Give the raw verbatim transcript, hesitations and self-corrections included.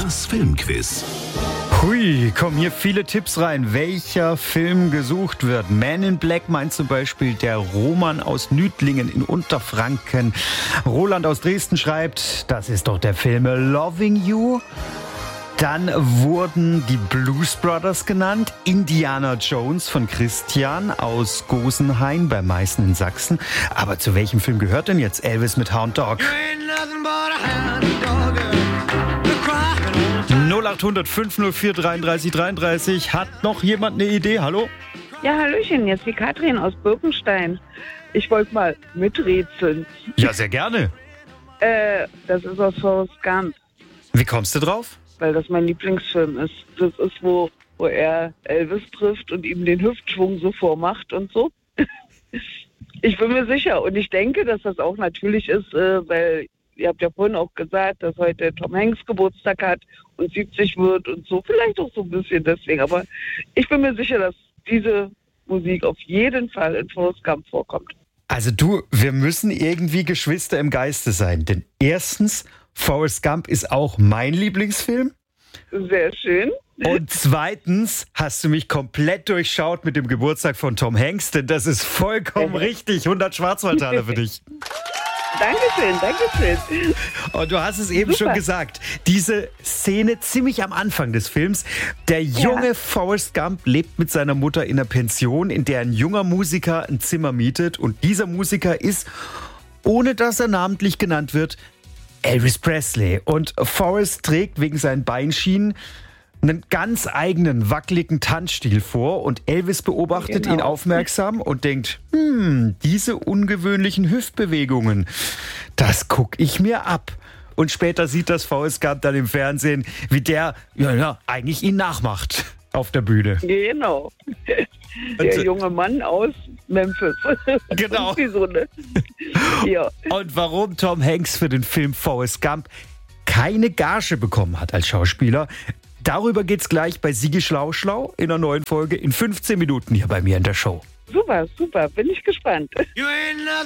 Das Filmquiz. Hui, kommen hier viele Tipps rein, welcher Film gesucht wird. Man in Black meint zum Beispiel der Roman aus Nüdlingen in Unterfranken. Roland aus Dresden schreibt, das ist doch der Film Loving You. Dann wurden die Blues Brothers genannt, Indiana Jones von Christian aus Gosenhain bei Meißen in Sachsen. Aber zu welchem Film gehört denn jetzt Elvis mit Hound Dog? null acht hundert fünf null vier dreiunddreißig dreiunddreißig. Hat noch jemand eine Idee? Hallo? Ja, hallöchen, jetzt die Katrin aus Birkenstein. Ich wollte mal miträtseln. Ja, sehr gerne. Äh, das ist aus Forrest Gump, Wie kommst du drauf? weil das mein Lieblingsfilm ist. Das ist, wo, wo er Elvis trifft und ihm den Hüftschwung so vormacht und so. Ich bin mir sicher und ich denke, dass das auch natürlich ist, äh, weil ihr habt ja vorhin auch gesagt, dass heute Tom Hanks Geburtstag hat und siebzig wird und so. Vielleicht auch so ein bisschen deswegen. Aber ich bin mir sicher, dass diese Musik auf jeden Fall in Forrest Gump vorkommt. Also du, wir müssen irgendwie Geschwister im Geiste sein. Denn erstens, Forrest Gump ist auch mein Lieblingsfilm. Sehr schön. Und zweitens hast du mich komplett durchschaut mit dem Geburtstag von Tom Hanks. Denn das ist vollkommen richtig. hundert Schwarzwaldtaler für dich. Dankeschön, Dankeschön. Und du hast es eben Super. schon gesagt, diese Szene ziemlich am Anfang des Films. Der junge Ja. Forrest Gump lebt mit seiner Mutter in einer Pension, in der ein junger Musiker ein Zimmer mietet. Und dieser Musiker ist, ohne dass er namentlich genannt wird, Elvis Presley. Und Forrest trägt wegen seinen Beinschienen einen ganz eigenen, wackeligen Tanzstil vor und Elvis beobachtet Genau. ihn aufmerksam und denkt, hm, diese ungewöhnlichen Hüftbewegungen, das guck ich mir ab. Und später sieht das Forrest Gump dann im Fernsehen, wie der, ja, ja, eigentlich ihn nachmacht auf der Bühne. Genau. Der Und- junge Mann aus Memphis. Genau. Irgendwie so, ne? Ja. Und warum Tom Hanks für den Film Forrest Gump keine Gage bekommen hat als Schauspieler, darüber geht's gleich bei Sigi Schlau Schlau in einer neuen Folge in fünfzehn Minuten hier bei mir in der Show. Super, super. Bin ich gespannt.